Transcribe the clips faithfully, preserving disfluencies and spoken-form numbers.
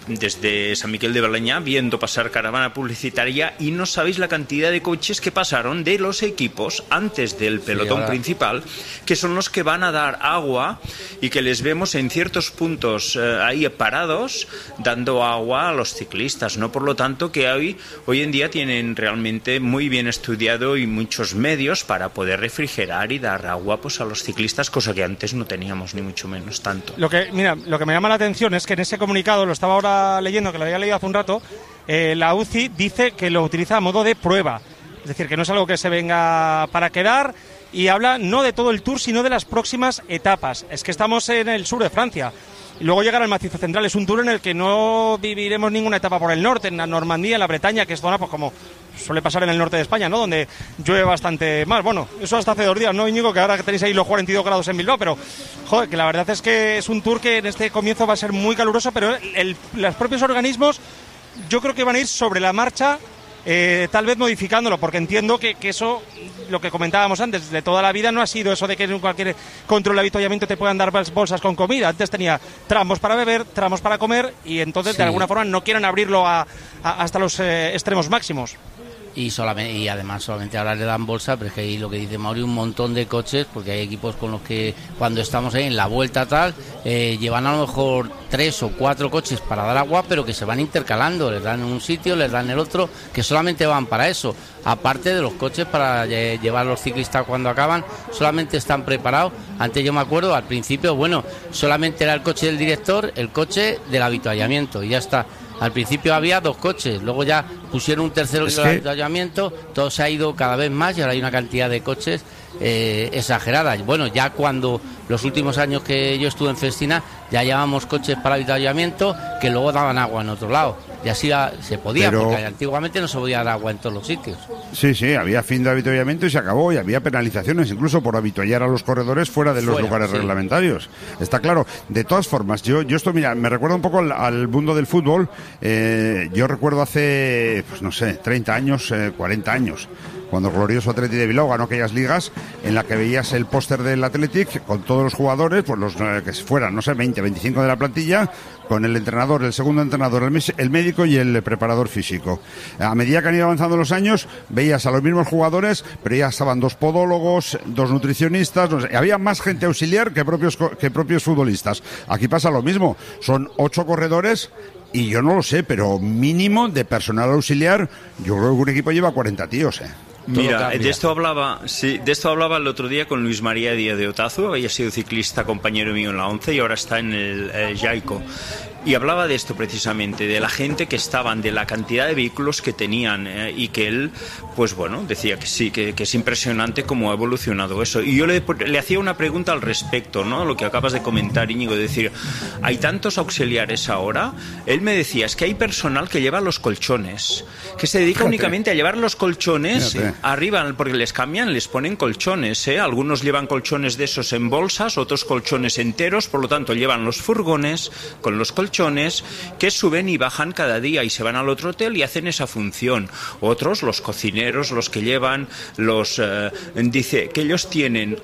desde San Miquel de Baleñá viendo pasar caravana publicitaria y no sabéis la cantidad de coches que pasaron de los equipos antes del pelotón sí, principal, que son los que van a dar agua y que les vemos en ciertos puntos eh, ahí parados dando agua a los ciclistas, ¿no? Por lo tanto que hoy, hoy en día tienen realmente muy bien estudiado y muchos medios para poder refrigerar y dar agua pues a los ciclistas, cosa que antes no teníamos ni mucho menos tanto. Lo que, mira, lo que me llama la atención es que en ese comunicado, lo estaba ahora leyendo, que lo había leído hace un rato, eh, la U C I dice que lo utiliza a modo de prueba, es decir, que no es algo que se venga para quedar, y habla no de todo el Tour, sino de las próximas etapas. Es que estamos en el sur de Francia, y luego llegar al macizo central. Es un Tour en el que no viviremos ninguna etapa por el norte, en la Normandía, en la Bretaña, que es zona, pues como suele pasar en el norte de España, ¿no? Donde llueve bastante más. Bueno, eso hasta hace dos días, ¿no, Íñigo? Que ahora que tenéis ahí los cuarenta y dos grados en Bilbao, pero, joder, que la verdad es que es un Tour que en este comienzo va a ser muy caluroso, pero el, el, los propios organismos yo creo que van a ir sobre la marcha, eh, tal vez modificándolo, porque entiendo que, que eso, lo que comentábamos antes, de toda la vida no ha sido eso de que en cualquier control de avituallamiento te puedan dar bolsas con comida. Antes tenía tramos para beber, tramos para comer, y entonces sí, de alguna forma no quieren abrirlo a, a, hasta los eh, extremos máximos. Y solamente y además solamente ahora le dan bolsa, pero es que hay lo que dice Mauri, un montón de coches, porque hay equipos con los que cuando estamos ahí en la vuelta tal, eh, llevan a lo mejor tres o cuatro coches para dar agua, pero que se van intercalando, les dan en un sitio, les dan el otro, que solamente van para eso, aparte de los coches para eh, llevar a los ciclistas cuando acaban, solamente están preparados. Antes yo me acuerdo, al principio, bueno, solamente era el coche del director, el coche del avituallamiento, y ya está. Al principio había dos coches, luego ya pusieron un tercero es que que... el avituallamiento, todo se ha ido cada vez más y ahora hay una cantidad de coches eh, exagerada. Bueno, ya cuando los últimos años que yo estuve en Festina, ya llevábamos coches para avituallamiento que luego daban agua en otro lado. Y así se podía, pero... porque antiguamente no se podía dar agua en todos los sitios. Sí, sí, había fin de avituallamiento y se acabó, y había penalizaciones incluso por avituallar a los corredores fuera de los fuera, lugares sí. reglamentarios. Está claro. De todas formas, yo, yo esto, mira, me recuerda un poco al, al mundo del fútbol. Eh, yo recuerdo hace, pues no sé, treinta años, eh, cuarenta años, cuando el glorioso Athletic de Bilbao ganó aquellas ligas en la que veías el póster del Athletic con todos los jugadores, pues los eh, que fueran, no sé, veinte, veinticinco de la plantilla, con el entrenador, el segundo entrenador, el, el médico y el preparador físico. A medida que han ido avanzando los años, veías a los mismos jugadores, pero ya estaban dos podólogos, dos nutricionistas, no sé, había más gente auxiliar que propios, que propios futbolistas. Aquí pasa lo mismo, son ocho corredores. Y yo no lo sé, pero mínimo de personal auxiliar, yo creo que un equipo lleva cuarenta tíos, ¿eh? Mira, de esto hablaba, sí, de esto hablaba el otro día con Luis María Díaz de Otazu, había sido ciclista, compañero mío en la once y ahora está en el eh, Jaico. Y hablaba de esto precisamente, de la gente que estaban, de la cantidad de vehículos que tenían eh, y que él, pues bueno, decía que sí, que, que es impresionante cómo ha evolucionado eso. Y yo le, le hacía una pregunta al respecto, ¿no? Lo que acabas de comentar, Íñigo, de decir, hay tantos auxiliares ahora. Él me decía, es que hay personal que lleva los colchones, que se dedica Fíjate. únicamente a llevar los colchones Fíjate. arriba, porque les cambian, les ponen colchones, ¿eh? Algunos llevan colchones de esos en bolsas, otros colchones enteros, por lo tanto llevan los furgones con los colchones que suben y bajan cada día y se van al otro hotel y hacen esa función. Otros, los cocineros, los que llevan los eh, dice que ellos tienen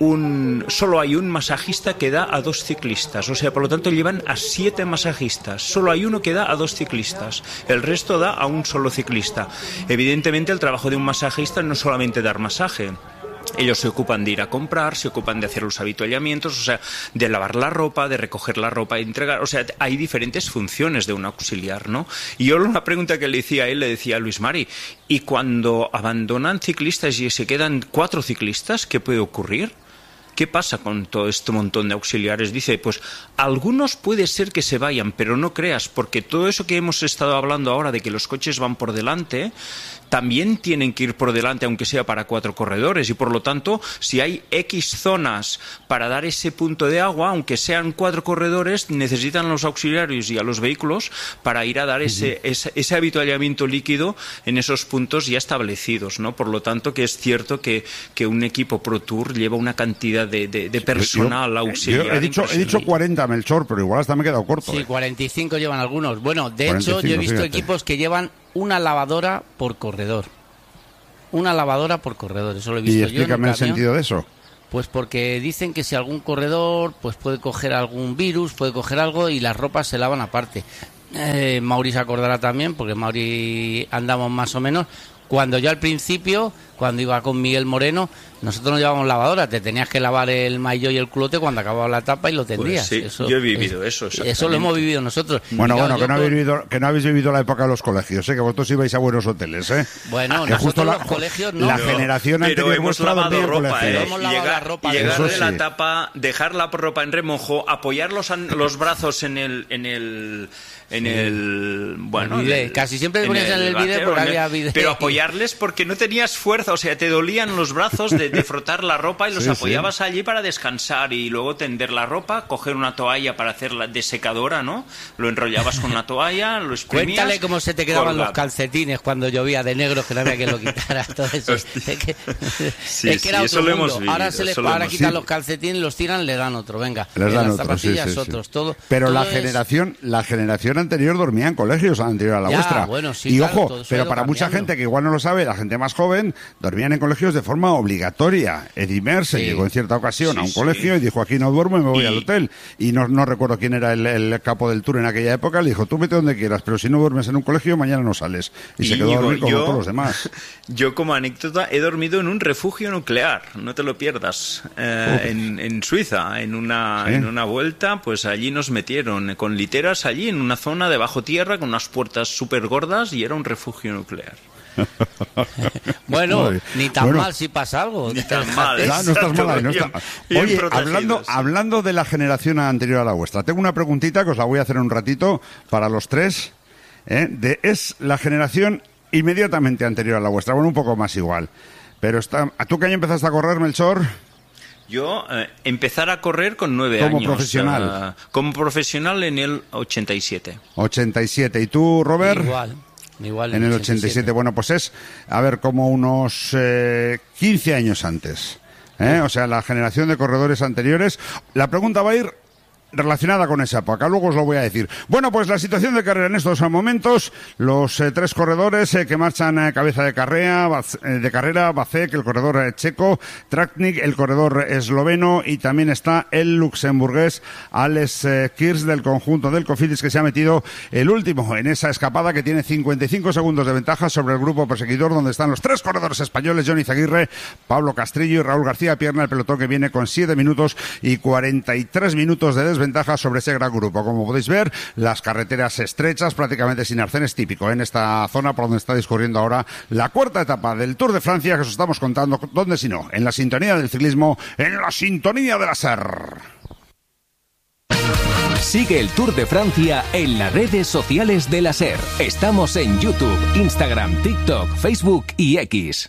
un solo hay un masajista que da a dos ciclistas, o sea, por lo tanto llevan a siete masajistas, solo hay uno que da a dos ciclistas, el resto da a un solo ciclista. Evidentemente el trabajo de un masajista no es solamente dar masaje. Ellos se ocupan de ir a comprar, se ocupan de hacer los avituallamientos, o sea, de lavar la ropa, de recoger la ropa, de entregar, o sea, hay diferentes funciones de un auxiliar, ¿no? Y yo una pregunta que le decía a él, le decía a Luis Mari, ¿y cuando abandonan ciclistas y se quedan cuatro ciclistas, qué puede ocurrir? ¿Qué pasa con todo este montón de auxiliares? Dice, pues algunos puede ser que se vayan, pero no creas, porque todo eso que hemos estado hablando ahora de que los coches van por delante, también tienen que ir por delante, aunque sea para cuatro corredores, y por lo tanto, si hay X zonas para dar ese punto de agua, aunque sean cuatro corredores, necesitan a los auxiliares y a los vehículos para ir a dar ese, uh-huh. ese, ese avituallamiento líquido en esos puntos ya establecidos, ¿no? Por lo tanto, que es cierto que, que un equipo Pro Tour lleva una cantidad de, de, de personal yo, auxiliar. Yo he dicho, he dicho cuarenta, Melchor, pero igual hasta me he quedado corto. Sí, ¿eh? cuarenta y cinco llevan algunos. Bueno, de cuarenta y cinco, hecho, yo he visto fíjate. equipos que llevan una lavadora por corredor. Una lavadora por corredor, eso lo he visto y yo. explícame el sentido de eso. Pues porque dicen que si algún corredor pues puede coger algún virus, puede coger algo y las ropas se lavan aparte. eh, Mauri se acordará también, porque Mauri andamos más o menos. Cuando yo al principio, cuando iba con Miguel Moreno, nosotros no llevábamos lavadora, te tenías que lavar el maillot y el culote cuando acababa la etapa y lo tendrías. Pues sí, eso, yo he vivido es, eso. Eso lo hemos vivido nosotros. Bueno, Claro, bueno, que no, con... habéis vivido, que no habéis vivido la época de los colegios, ¿eh? Que vosotros ibais a buenos hoteles, ¿eh? Bueno, que nosotros justo los la, colegios no. La Pero, generación pero anterior hemos vuestra lavado dormía en ropa, colegio. ¿eh? Hemos lavado Llegar, la ropa, llegar eso de la sí. tapa, dejar la ropa en remojo, apoyar los, an- los brazos en el... En el en el bueno el bidet. en el, Casi siempre te ponías en el bidet váter, porque en el- había bidet. pero apoyarles porque no tenías fuerza, o sea, te dolían los brazos de, de frotar la ropa y los Sí, apoyabas allí para descansar y luego tender la ropa, coger una toalla para hacerla de secadora, ¿no? Lo enrollabas con una toalla, lo exprimías. Cuéntale cómo se te quedaban colgado. los calcetines cuando llovía de negro, que no había que lo quitara. Todo eso. Es que, Sí, es que sí, era eso otro lo mundo. hemos vivido, Ahora se les eso lo ahora hemos- quitan sí. los calcetines, los tiran, le dan otro. Venga. Les En dan las otro, sí, zapatillas sí, sí. otros. Todo, Pero todo la es- generación, la generación anterior dormía en colegios anterior a la Ya, vuestra. bueno, sí, y claro, ojo, todo eso ha pero ido para mucha cambiando. gente que igual no lo sabe, la gente más joven, dormían en colegios de forma obligatoria. Eddie Merckx Sí. llegó en cierta ocasión Sí, a un sí. colegio y dijo, aquí no duermo y me voy Y- al hotel. Y no, no recuerdo quién era el, el capo del tour en aquella época, le dijo, tú vete donde quieras, pero si no duermes en un colegio, mañana no sales. Y, se quedó a Íñigo, dormir como yo- todos los demás. Yo, como anécdota, he dormido en un refugio nuclear, no te lo pierdas, eh, en, en Suiza, en una, ¿Sí? en una vuelta, pues allí nos metieron con literas, allí en una zona de bajo tierra, con unas puertas súper gordas, y era un refugio nuclear. Bueno, Madre. ni tan Bueno. mal si pasa algo. Ni tan mal, ¿eh? Ya, no estás mal ahí, no está- Bien Oye, protegidos, hablando, sí. hablando de la generación anterior a la vuestra, tengo una preguntita que os la voy a hacer en un ratito para los tres. ¿eh? De, es la generación inmediatamente anterior a la vuestra, bueno, un poco más igual. Pero está, ¿tú qué año empezaste a correr, Melchor? Yo eh, empezar a correr con nueve Como años. profesional. eh, como profesional en el ochenta y siete. ochenta y siete. ¿Y tú, Robert? Igual, igual. En el ochenta y siete. Bueno, pues es, a ver, como unos eh, quince años antes. ¿eh? O sea, la generación de corredores anteriores. La pregunta va a ir relacionada con esa época, luego os lo voy a decir. Bueno, pues la situación de carrera en estos momentos, los eh, tres corredores eh, que marchan eh, cabeza de carrera, Baz- eh, de carrera, Bacek, el corredor eh, checo, Tratnik, el corredor esloveno, y también está el luxemburgués Alex eh, Kirs del conjunto del Cofidis, que se ha metido el último en esa escapada, que tiene cincuenta y cinco segundos de ventaja sobre el grupo perseguidor, donde están los tres corredores españoles, Johnny Zaguirre, Pablo Castrillo y Raúl García Pierna, el pelotón que viene con siete minutos y cuarenta y tres minutos de desventaja sobre ese gran grupo. Como podéis ver, las carreteras estrechas, prácticamente sin arcenes, típico en esta zona por donde está discurriendo ahora la cuarta etapa del Tour de Francia, que os estamos contando, ¿dónde si no? En la sintonía del ciclismo, en la sintonía de la S E R. Sigue el Tour de Francia en las redes sociales de la S E R. Estamos en YouTube, Instagram, TikTok, Facebook y X.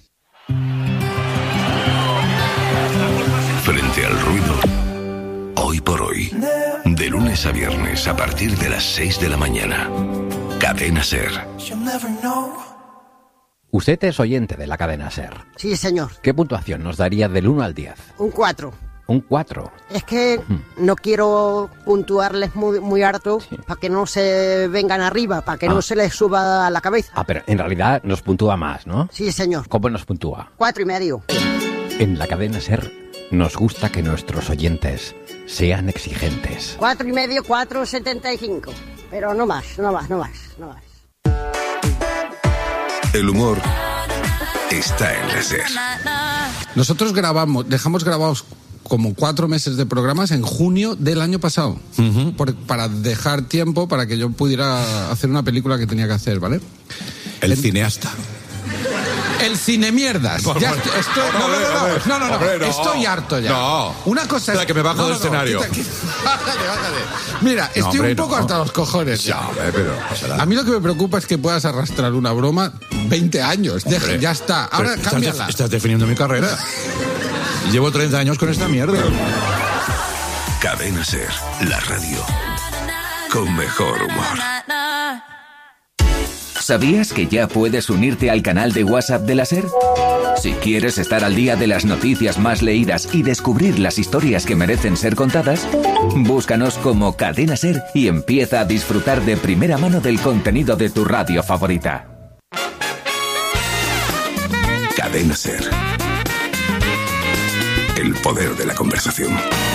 Frente al ruido, hoy por hoy, de lunes a viernes a partir de las seis de la mañana. Cadena SER. Usted es oyente de la cadena S E R. Sí, señor. ¿Qué puntuación nos daría del uno al diez? Un cuatro. Un cuatro. Es que no quiero puntuarles muy, muy harto Sí. para que no se vengan arriba, para que Ah. no se les suba a la cabeza. Ah, pero en realidad nos puntúa más, ¿no? Sí, señor. ¿Cómo nos puntúa? Cuatro y medio. En la cadena S E R nos gusta que nuestros oyentes sean exigentes. Cuatro y medio, cuatro setenta y cinco. Pero no más, no más, no más, no más. El humor está en la SER. Nosotros grabamos, dejamos grabados como cuatro meses de programas en junio del año pasado, por- para dejar tiempo para que yo pudiera hacer una película que tenía que hacer, ¿vale? El En- cineasta. El cine mierdas. Por Ya favor. estoy, estoy- no, no, no, no, Hombre, no, no, no, hombre, no. estoy harto ya. No. Una cosa es Espera, que me bajo no, del no, no, escenario. quita- quita- bájate, bájate. Mira, estoy hombre, un poco no. hasta los cojones. Ya, hombre, pero no pasa nada. A mí lo que me preocupa es que puedas arrastrar una broma veinte años. Deja, Hombre, ya está. pero Ahora estás cámbiala. de- Estás definiendo mi carrera. Llevo treinta años con esta mierda. Cadena SER, la radio con mejor humor. ¿Sabías que ya puedes unirte al canal de WhatsApp de la S E R? Si quieres estar al día de las noticias más leídas y descubrir las historias que merecen ser contadas, búscanos como Cadena SER y empieza a disfrutar de primera mano del contenido de tu radio favorita. Cadena SER. El poder de la conversación.